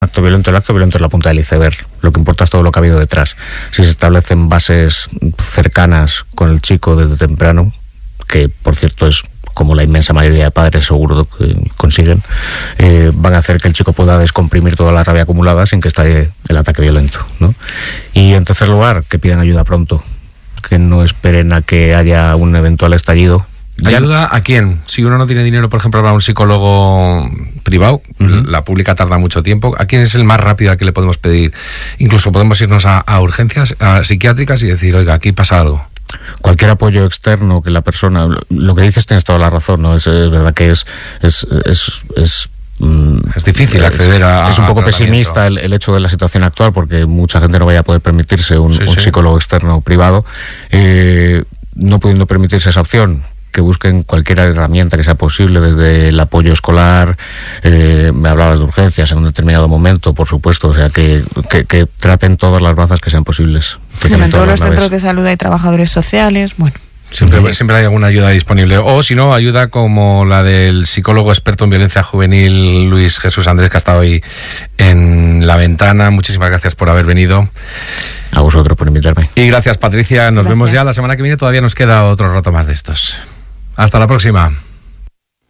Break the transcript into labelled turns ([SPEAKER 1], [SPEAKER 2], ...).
[SPEAKER 1] acto violento, el acto violento es la punta del iceberg. Lo que importa es todo lo que ha habido detrás. Si se establecen bases cercanas con el chico desde temprano, que por cierto es como la inmensa mayoría de padres seguro que consiguen, van a hacer que el chico pueda descomprimir toda la rabia acumulada sin que estalle el ataque violento, ¿no? Y en tercer lugar, que pidan ayuda pronto, que no esperen a que haya un eventual estallido.
[SPEAKER 2] ¿Ayuda a quién? Si uno no tiene dinero, por ejemplo, para un psicólogo privado, la pública tarda mucho tiempo. ¿A quién es el más rápido al que le podemos pedir? Incluso podemos irnos a urgencias a psiquiátricas y decir, oiga, aquí pasa algo.
[SPEAKER 1] Cualquier apoyo externo que la persona... Lo que dices tienes toda la razón, ¿no? Es verdad que es
[SPEAKER 2] difícil acceder a...
[SPEAKER 1] Es un poco pesimista el hecho de la situación actual, porque mucha gente no vaya a poder permitirse un psicólogo externo privado. No pudiendo permitirse esa opción, que busquen cualquier herramienta que sea posible, desde el apoyo escolar, me hablabas de urgencias en un determinado momento, por supuesto, o sea, que traten todas las bazas que sean posibles.
[SPEAKER 3] En todos los centros de salud hay trabajadores sociales, bueno.
[SPEAKER 2] Siempre hay alguna ayuda disponible. O si no, ayuda como la del psicólogo experto en violencia juvenil Luis Jesús Andrés, que ha estado hoy en La Ventana. Muchísimas gracias por haber venido.
[SPEAKER 1] A vosotros por invitarme.
[SPEAKER 2] Y gracias, Patricia. Nos vemos ya la semana que viene. Todavía nos queda otro rato más de estos. Hasta la próxima.